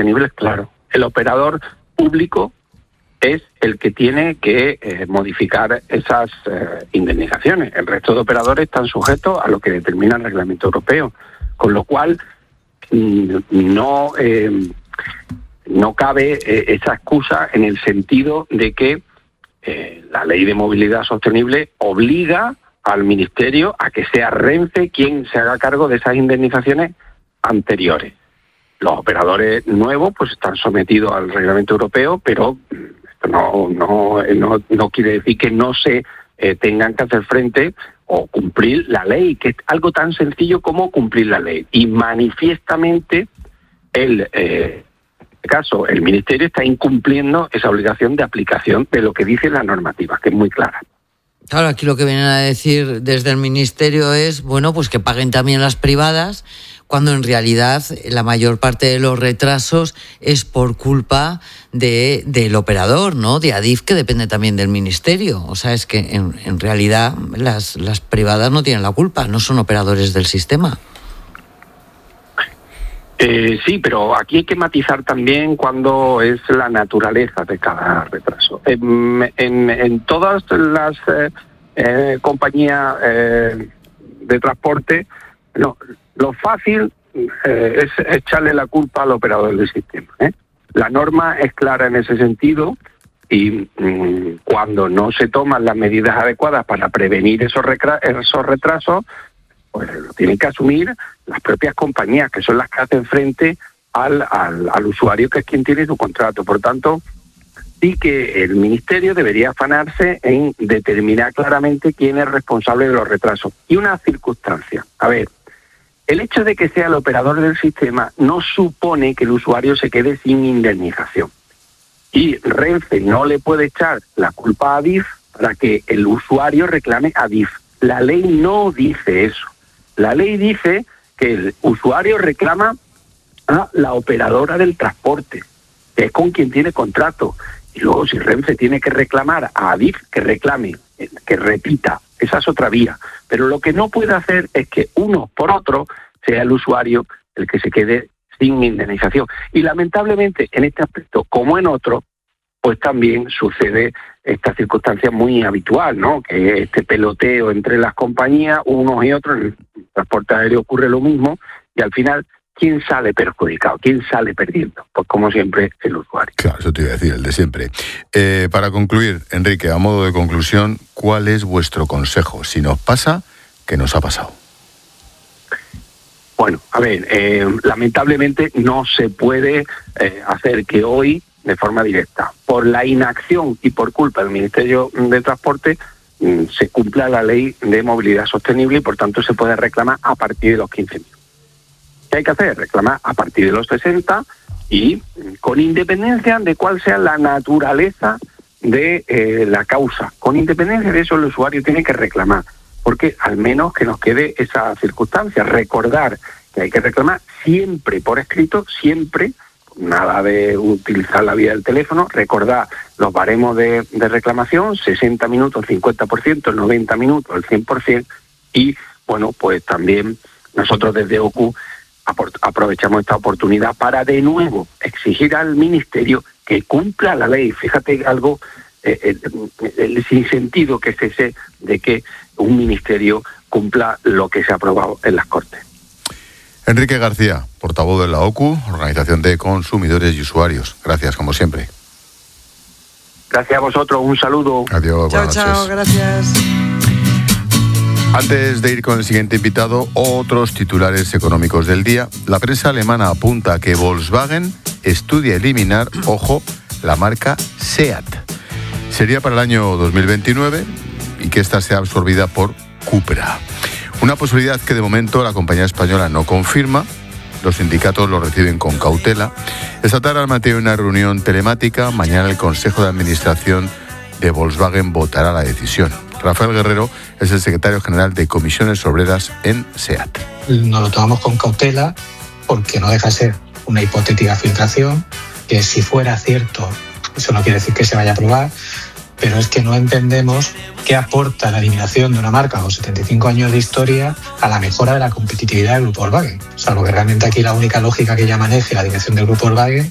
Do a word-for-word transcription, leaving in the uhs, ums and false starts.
sostenible es claro. El operador público es el que tiene que eh, modificar esas eh, indemnizaciones. El resto de operadores están sujetos a lo que determina el reglamento europeo, con lo cual mm, no eh, no cabe eh, esa excusa en el sentido de que eh, la ley de movilidad sostenible obliga al Ministerio a que sea Renfe quien se haga cargo de esas indemnizaciones anteriores. Los operadores nuevos pues están sometidos al reglamento europeo, pero esto no no no, no quiere decir que no se eh, tengan que hacer frente o cumplir la ley, que es algo tan sencillo como cumplir la ley. Y manifiestamente el eh, en este caso el Ministerio está incumpliendo esa obligación de aplicación de lo que dice la normativa, que es muy clara. Claro, aquí lo que vienen a decir desde el Ministerio es, bueno, pues que paguen también las privadas, cuando en realidad la mayor parte de los retrasos es por culpa de del operador, ¿no? De Adif, que depende también del Ministerio. O sea, es que en, en realidad las, las privadas no tienen la culpa, no son operadores del sistema. Eh, sí, pero aquí hay que matizar también cuando es la naturaleza de cada retraso. En, en, en todas las eh, eh, compañías eh, de transporte, no, lo fácil eh, es echarle la culpa al operador del sistema, ¿eh? La norma es clara en ese sentido y mmm, cuando no se toman las medidas adecuadas para prevenir esos, recra- esos retrasos, pues lo tienen que asumir las propias compañías, que son las que hacen frente al, al, al usuario, que es quien tiene su contrato. Por tanto, sí que el Ministerio debería afanarse en determinar claramente quién es responsable de los retrasos. Y una circunstancia, a ver, el hecho de que sea el operador del sistema no supone que el usuario se quede sin indemnización. Y Renfe no le puede echar la culpa a Adif para que el usuario reclame a Adif. La ley no dice eso. La ley dice que el usuario reclama a la operadora del transporte, que es con quien tiene contrato. Y luego si Renfe tiene que reclamar a Adif, que reclame, que repita. Esa es otra vía. Pero lo que no puede hacer es que uno por otro sea el usuario el que se quede sin indemnización. Y lamentablemente en este aspecto, como en otros, pues también sucede esta circunstancia muy habitual, ¿no? Que este peloteo entre las compañías, unos y otros, en el transporte aéreo ocurre lo mismo, y al final, ¿quién sale perjudicado? ¿Quién sale perdiendo? Pues como siempre, el usuario. Claro, eso te iba a decir, el de siempre. Eh, para concluir, Enrique, a modo de conclusión, ¿cuál es vuestro consejo? Si nos pasa, ¿qué nos ha pasado? Bueno, a ver, eh, lamentablemente no se puede eh, hacer que hoy, de forma directa, por la inacción y por culpa del Ministerio de Transporte, mmm, se cumpla la ley de movilidad sostenible y por tanto se puede reclamar a partir de los quince mil. ¿Qué hay que hacer? Reclamar a partir de los sesenta y con independencia de cuál sea la naturaleza de eh, la causa. Con independencia de eso el usuario tiene que reclamar, porque al menos que nos quede esa circunstancia. Recordar que hay que reclamar siempre por escrito, siempre, nada de utilizar la vía del teléfono. Recordar los baremos de, de reclamación, sesenta minutos, cincuenta por ciento, noventa minutos, el cien por ciento. Y bueno, pues también nosotros desde O Q aprovechamos esta oportunidad para de nuevo exigir al Ministerio que cumpla la ley. Fíjate algo, eh, el, el sinsentido que es ese de que un ministerio cumpla lo que se ha aprobado en las Cortes. Enrique García, portavoz de la O Q, Organización de Consumidores y Usuarios. Gracias, como siempre. Gracias a vosotros, un saludo. Adiós, chao, buenas chao, noches. gracias. Antes de ir con el siguiente invitado, otros titulares económicos del día. La prensa alemana apunta a que Volkswagen estudia eliminar, ojo, la marca SEAT. Sería para el año dos mil veintinueve y que esta sea absorbida por Cupra. Una posibilidad que de momento la compañía española no confirma. Los sindicatos lo reciben con cautela. Esta tarde han mantenido una reunión telemática. Mañana el Consejo de Administración de Volkswagen votará la decisión. Rafael Guerrero es el secretario general de Comisiones Obreras en SEAT. Nos lo tomamos con cautela porque no deja de ser una hipotética filtración, que si fuera cierto, eso no quiere decir que se vaya a aprobar, pero es que no entendemos qué aporta la eliminación de una marca con setenta y cinco años de historia a la mejora de la competitividad del grupo Volkswagen. Salvo que realmente aquí la única lógica que ya maneje la dirección del grupo Volkswagen